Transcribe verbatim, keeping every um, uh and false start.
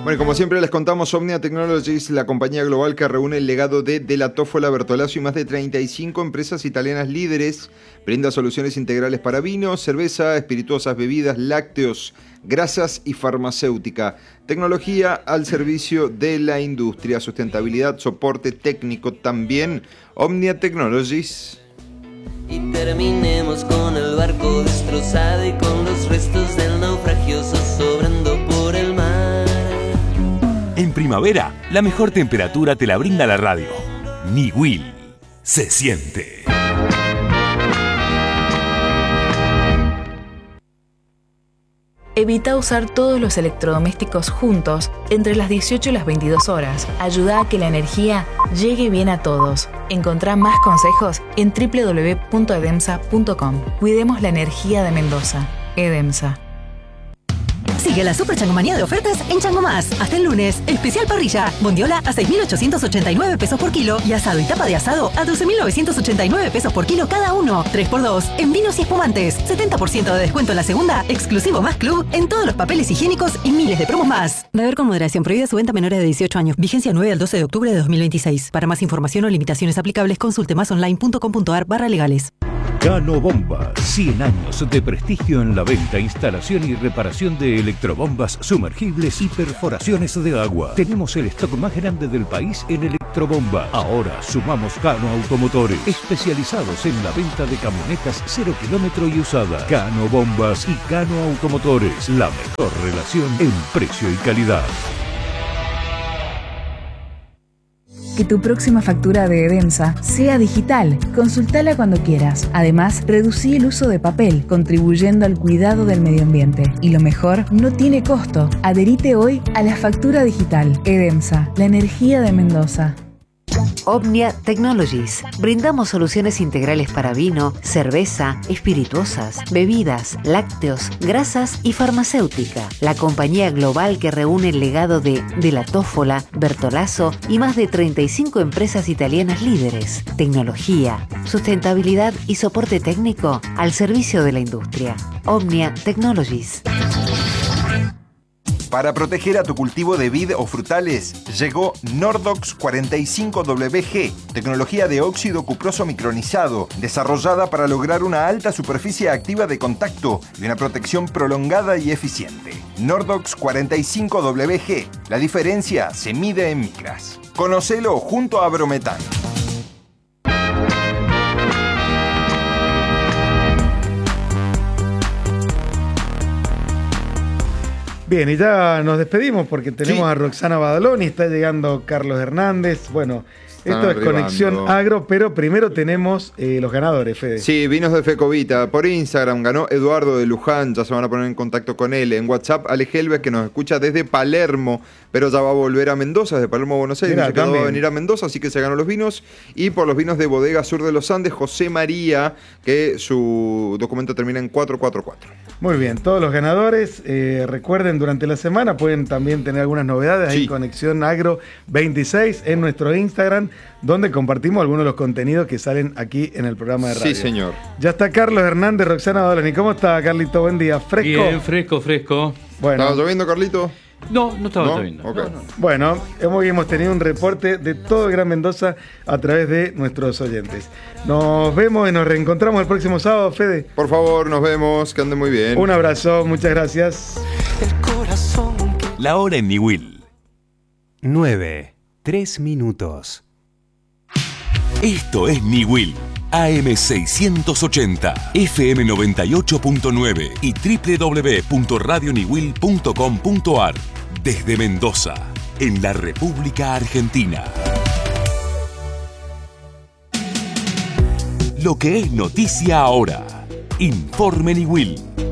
Bueno, como siempre les contamos, Omnia Technologies, la compañía global que reúne el legado de De la Tófola, Bertolaso y más de treinta y cinco empresas italianas líderes, brinda soluciones integrales para vino, cerveza, espirituosas bebidas, lácteos, grasas y farmacéutica. Tecnología al servicio de la industria, sustentabilidad, soporte técnico también. Omnia Technologies. Y terminemos con el barco destrozado y con los restos del naufragio sobrando por el mar. En primavera, la mejor temperatura te la brinda la radio. Niwil. Se siente. Evita usar todos los electrodomésticos juntos entre las dieciocho y las veintidós horas. Ayuda a que la energía llegue bien a todos. Encontrá más consejos en doble u doble u doble u punto edemsa punto com. Cuidemos la energía de Mendoza. Edemsa. Sigue la super changomanía de ofertas en Chango Más. Hasta el lunes, especial parrilla. Bondiola a seis mil ochocientos ochenta y nueve pesos por kilo y asado y tapa de asado a doce mil novecientos ochenta y nueve pesos por kilo cada uno. tres por dos en vinos y espumantes. setenta por ciento de descuento en la segunda, exclusivo Más Club en todos los papeles higiénicos y miles de promos más. Beber con moderación. Prohibida su venta a menores de dieciocho años. Vigencia nueve al doce de octubre de dos mil veintiséis. Para más información o limitaciones aplicables, consulte másonline punto com punto ar barra legales. Cano Bombas, cien años de prestigio en la venta, instalación y reparación de electrobombas sumergibles y perforaciones de agua. Tenemos el stock más grande del país en electrobombas. Ahora sumamos Cano Automotores, especializados en la venta de camionetas cero kilómetro y usada. Cano Bombas y Cano Automotores, la mejor relación en precio y calidad. Que tu próxima factura de Edemsa sea digital. Consultala cuando quieras. Además, reducí el uso de papel, contribuyendo al cuidado del medio ambiente. Y lo mejor, no tiene costo. Adherite hoy a la factura digital. Edemsa, la energía de Mendoza. Omnia Technologies. Brindamos soluciones integrales para vino, cerveza, espirituosas, bebidas, lácteos, grasas y farmacéutica. La compañía global que reúne el legado de De la Tófola, Bertolaso y más de treinta y cinco empresas italianas líderes. Tecnología, sustentabilidad y soporte técnico al servicio de la industria. Omnia Technologies. Para proteger a tu cultivo de vid o frutales, llegó Nordox cuarenta y cinco W G, tecnología de óxido cuproso micronizado, desarrollada para lograr una alta superficie activa de contacto y una protección prolongada y eficiente. Nordox cuarenta y cinco W G, la diferencia se mide en micras. Conocelo junto a Brometan. Bien, y ya nos despedimos porque tenemos Sí. a Roxana Badaloni, está llegando Carlos Hernández. Bueno, Están esto es arribando. Conexión Agro, pero primero tenemos eh, los ganadores, Fede. Sí, vinos de Fecovita. Por Instagram ganó Eduardo de Luján, ya se van a poner en contacto con él. En WhatsApp, Ale Helves, que nos escucha desde Palermo, pero ya va a volver a Mendoza, desde Palermo a Buenos Aires. Mirá, Se quedó, va a también. venir a Mendoza, así que se ganó los vinos. Y por los vinos de Bodega Sur de los Andes, José María, que su documento termina en cuatro cuatro cuatro. Muy bien, todos los ganadores, eh, recuerden, durante la semana pueden también tener algunas novedades ahí Sí. en Conexión Agro veintiséis en nuestro Instagram, donde compartimos algunos de los contenidos que salen aquí en el programa de radio. Sí, señor. Ya está Carlos Hernández, Roxana Badaloni. ¿Cómo está, Carlito? Buen día. ¿Fresco? Bien, fresco, fresco. Bueno, ¿Estaba lloviendo, Carlito? No, no estaba ¿No? lloviendo. Ok. No, no, no. Bueno, hemos, hemos tenido un reporte de todo el Gran Mendoza a través de nuestros oyentes. Nos vemos y nos reencontramos el próximo sábado, Fede. Por favor, nos vemos, que anden muy bien. Un abrazo, muchas gracias. La hora en Niwil. nueve, tres minutos. Esto es Niwil. A M seiscientos ochenta, F M noventa y ocho punto nueve y doble u doble u doble u punto radio niwil punto com punto ar. Desde Mendoza, en la República Argentina. Lo que es noticia ahora. Informe Niwil.